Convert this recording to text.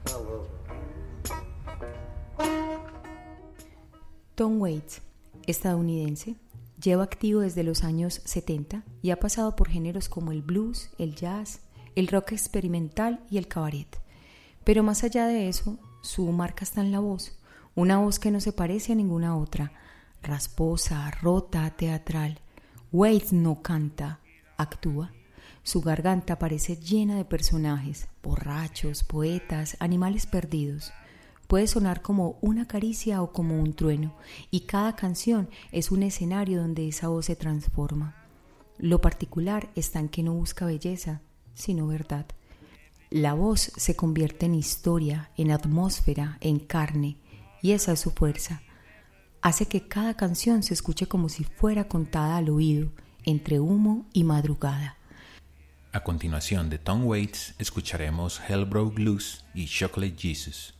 Tom Waits, estadounidense, lleva activo desde los años 70 y ha pasado por géneros como el blues, el jazz, el rock experimental y el cabaret. Pero más allá de eso, su marca está en la voz, una voz que no se parece a ninguna otra, rasposa, rota, teatral. Waits no canta, actúa. Su garganta parece llena de personajes, borrachos, poetas, animales perdidos. Puede sonar como una caricia o como un trueno, y cada canción es un escenario donde esa voz se transforma. Lo particular está en que no busca belleza, sino verdad. La voz se convierte en historia, en atmósfera, en carne, y esa es su fuerza. Hace que cada canción se escuche como si fuera contada al oído, entre humo y madrugada. A continuación de Tom Waits escucharemos Hell Broke Loose y Chocolate Jesus.